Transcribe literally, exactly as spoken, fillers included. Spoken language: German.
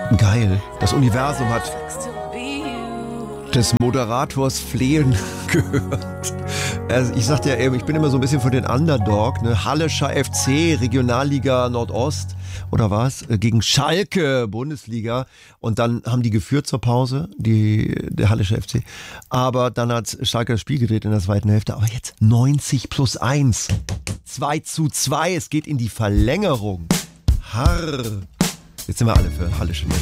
Geil. Das Universum hat des Moderators Flehen gehört. Also ich sagte ja eben, ich bin immer so ein bisschen für den Underdog, ne? Hallischer F C, Regionalliga Nordost oder was, gegen Schalke, Bundesliga. Und dann haben die geführt zur Pause, die, der Hallische F C. Aber dann hat Schalke das Spiel gedreht in der zweiten Hälfte. Aber jetzt neunzig plus eins. zwei zu zwei, es geht in die Verlängerung. Harr. Jetzt sind wir alle für Hallische.